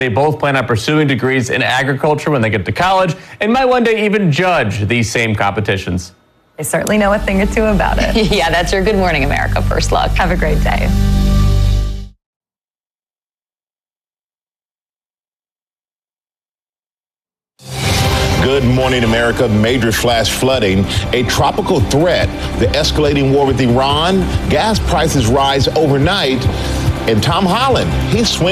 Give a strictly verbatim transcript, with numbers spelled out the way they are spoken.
They both plan on pursuing degrees in agriculture when they get to college and might one day even judge these same competitions. They certainly know a thing or two about it. Yeah, that's your Good Morning America First Look. Have a great day. Good morning, America. Major flash flooding, a tropical threat, the escalating war with Iran, gas prices rise overnight, and Tom Holland, he's swinging.